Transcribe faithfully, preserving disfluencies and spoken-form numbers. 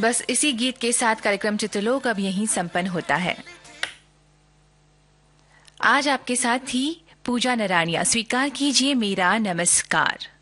बस इसी गीत के साथ कार्यक्रम चित्रलोक अब यहीं संपन्न होता है। आज आपके साथ थी पूजा नरानिया। स्वीकार कीजिए मेरा नमस्कार।